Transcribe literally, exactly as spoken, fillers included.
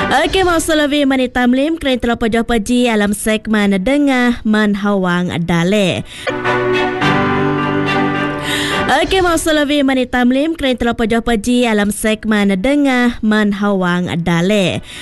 Okey, masa lebih menit tamlim keren telah pajah paji alam segmen Dengah Menhawang Dale. Okey, masa lebih menit tamlim keren telah pajah paji alam segmen Dengah Menhawang Dale.